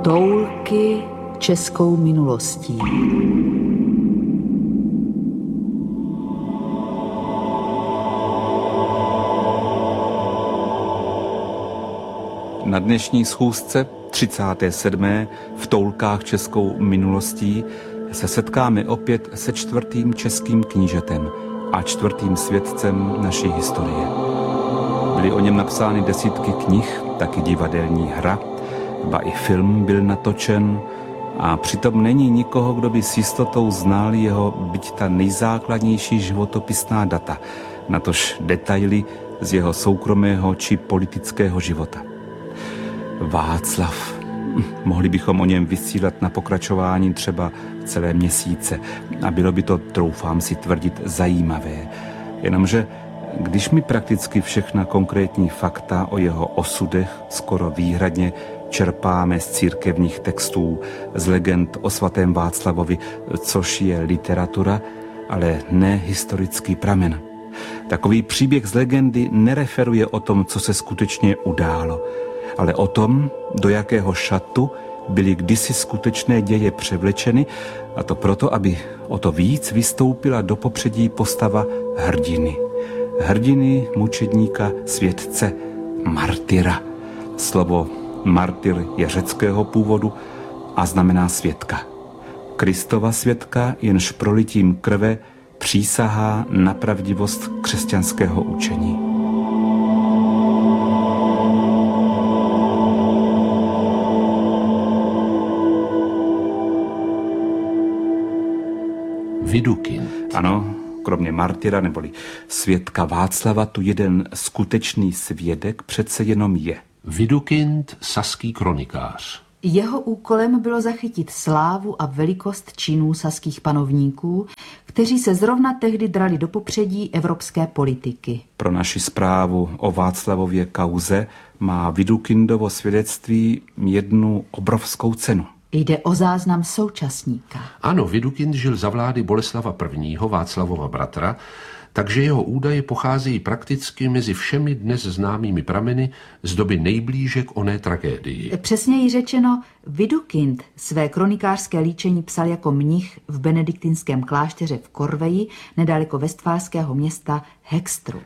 Toulky českou minulostí. Na dnešní schůzce 37. v Toulkách českou minulostí se setkáme opět se 4. českým knížetem a 4. svědcem naší historie. Byly o něm napsány desítky knih, taky divadelní hra, ba i film byl natočen a přitom není nikoho, kdo by s jistotou znal jeho byť ta nejzákladnější životopisná data, natož detaily z jeho soukromého či politického života. Václav. Mohli bychom o něm vysílat na pokračování třeba celé měsíce a bylo by to, troufám si tvrdit, zajímavé. Jenomže když mi prakticky všechna konkrétní fakta o jeho osudech skoro výhradně čerpáme z církevních textů, z legend o svatém Václavovi, což je literatura, ale ne historický pramen. Takový příběh z legendy nereferuje o tom, co se skutečně událo, ale o tom, do jakého šatu byly kdysi skutečné děje převlečeny, a to proto, aby o to víc vystoupila do popředí postava hrdiny. Hrdiny, mučedníka, světce, martyra. Slovo martyr je řeckého původu a znamená svědka. Kristova svědka, jenž prolitím krve přísahá na pravdivost křesťanského učení. Widukind. Ano, kromě martyra neboli svědka Václava tu jeden skutečný svědek přece jenom je. Widukind, saský kronikář. Jeho úkolem bylo zachytit slávu a velikost činů saských panovníků, kteří se zrovna tehdy drali do popředí evropské politiky. Pro naši zprávu o Václavově kauze má Widukindovo svědectví jednu obrovskou cenu. Jde o záznam současníka. Ano, Widukind žil za vlády Boleslava I., Václavova bratra, takže jeho údaje pocházejí prakticky mezi všemi dnes známými prameny z doby nejblíže k oné tragédii. Přesněji řečeno, Widukind své kronikářské líčení psal jako mnich v benediktinském klášteře v Korveji, nedaleko westfálského města Hextru.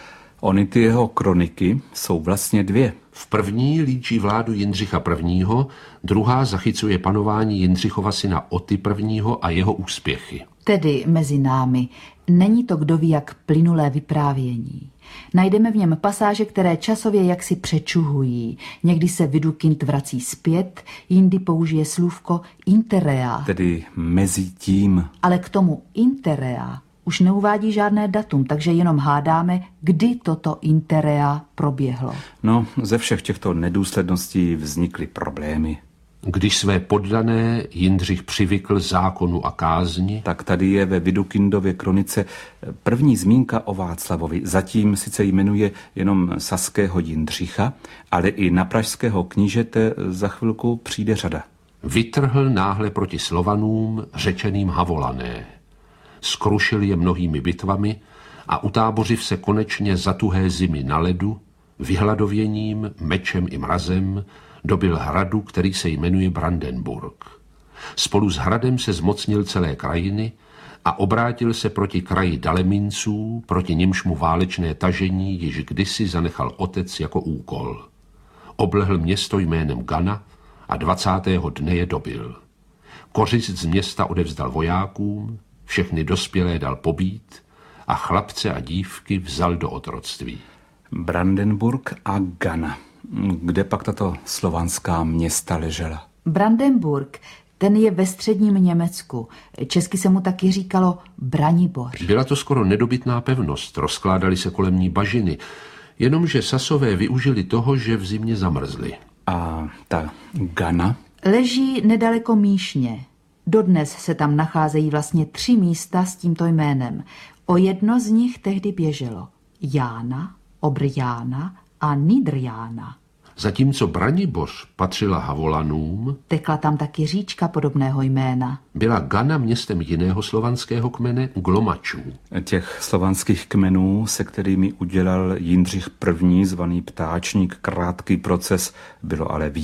Ony ty jeho kroniky jsou vlastně dvě. V první líčí vládu Jindřicha I., druhá zachycuje panování Jindřichova syna Oty I. a jeho úspěchy. Tedy mezi námi není to kdo ví jak plynulé vyprávění. Najdeme v něm pasáže, které časově jaksi přečuhují. Někdy se Widukind vrací zpět, jindy použije slůvko interrea. Tedy mezi tím. Ale k tomu interrea už neuvádí žádné datum, takže jenom hádáme, kdy toto interrea proběhlo. No, ze všech těchto nedůsledností vznikly problémy. Když své poddané Jindřich přivykl zákonu a kázni, tak tady je ve Widukindově kronice první zmínka o Václavovi. Zatím sice jmenuje jenom saského Jindřicha, ale i na pražského knížete za chvilku přijde řada. Vytrhl náhle proti Slovanům řečeným Havolané. Skrušil je mnohými bitvami a utábořiv se konečně za tuhé zimy na ledu, vyhladověním, mečem i mrazem, dobyl hradu, který se jmenuje Brandenburg. Spolu s hradem se zmocnil celé krajiny a obrátil se proti kraji Daleminců, proti nimž mu válečné tažení již kdysi zanechal otec jako úkol. Oblehl město jménem Gana a 20. dne je dobyl. Kořist z města odevzdal vojákům, všechny dospělé dal pobít a chlapce a dívky vzal do otroctví. Brandenburg a Gana. Kde pak tato slovanská města ležela? Brandenburg, ten je ve středním Německu. Česky se mu taky říkalo Braniboř. Byla to skoro nedobytná pevnost, rozkládaly se kolem ní bažiny, jenomže Sasové využili toho, že v zimě zamrzli. A ta Gana? Leží nedaleko Míšně. Dodnes se tam nacházejí vlastně 3 místa s tímto jménem. O jedno z nich tehdy běželo Jána, Obrjána a Nidrjána. Zatímco Braniboř patřila Havolanům, tekla tam taky říčka podobného jména. Byla Gana městem jiného slovanského kmene, Glomačů. Těch slovanských kmenů, se kterými udělal Jindřich I. zvaný Ptáčník krátký proces, bylo ale víc.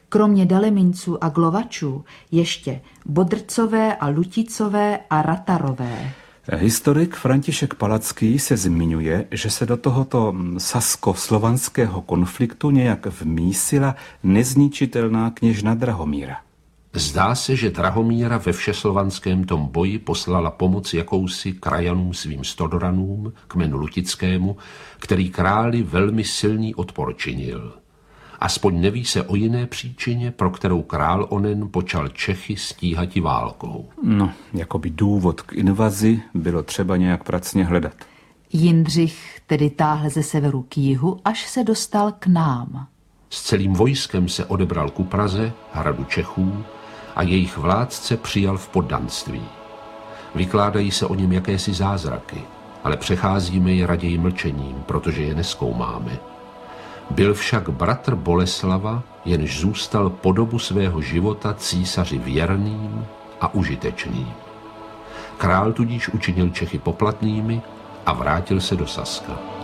Kromě Daleminců a Glovačů ještě Bodrcové a Luticové a Ratarové. Historik František Palacký se zmiňuje, že se do tohoto sasko-slovanského konfliktu nějak vmísila nezničitelná kněžna Drahomíra. Zdá se, že Drahomíra ve všeslovanském tom boji poslala pomoc jakousi krajanům svým Stodoranům, kmenu Lutickému, který králi velmi silný odpor činil. Aspoň neví se o jiné příčině, pro kterou král onen počal Čechy stíhati válkou. No, jakoby důvod k invazi bylo třeba nějak pracně hledat. Jindřich tedy táhl ze severu k jihu, až se dostal k nám. S celým vojskem se odebral ku Praze, hradu Čechů, a jejich vládce přijal v poddanství. Vykládají se o něm jakési zázraky, ale přecházíme je raději mlčením, protože je nezkoumáme. Byl však bratr Boleslava, jenž zůstal po dobu svého života císaři věrným a užitečným. Král tudíž učinil Čechy poplatnými a vrátil se do Saska.